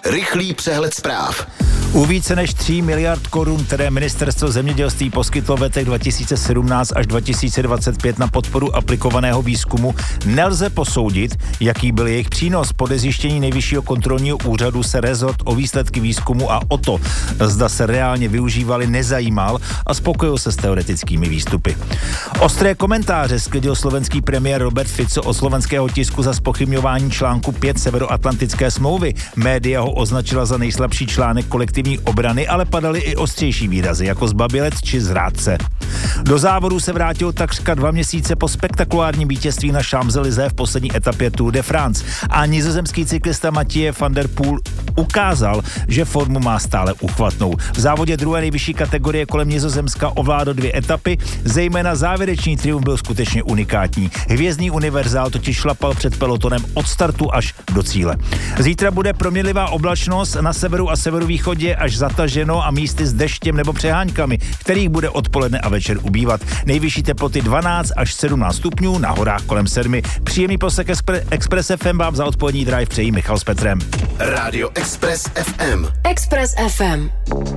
Rychlý přehled zpráv. U více než 3 miliard korun, které ministerstvo zemědělství poskytlo v letech 2017 až 2025 na podporu aplikovaného výzkumu, nelze posoudit, jaký byl jejich přínos. Podle zjištění Nejvyššího kontrolního úřadu se rezort o výsledky výzkumu a o to, zda se reálně využívali, nezajímal a spokojil se s teoretickými výstupy. Ostré komentáře sklidil slovenský premiér Robert Fico od slovenského tisku za zpochybňování článku 5 Severoatlantické smlouvy. Média ho označila za nejslabší článek kolektivní obrany, ale padaly i ostřejší výrazy, jako zbabělec či zrádce. Do závodu se vrátil takřka 2 měsíce po spektakulárním vítězství na Champs-Élysées v poslední etapě Tour de France a nizozemský cyklista Mathieu van der Poel ukázal, že formu má stále uchvatnou. V závodě druhé nejvyšší kategorie kolem Nizozemska ovládl 2 etapy, zejména závěrečný triumf byl skutečně unikátní. Hvězdný univerzál totiž šlapal před pelotonem od startu až do cíle. Zítra bude proměnlivá oblačnost, na severu a severovýchodě až zataženo a místy s deštěm nebo přeháňkami, kterých bude odpoledne a večer ubývat. Nejvyšší teploty 12 až 17 stupňů, na horách kolem 7. Příjemný poslech Express FM vám za odpolední drive přejí Michal s Petrem. Rádio Express FM. Express FM.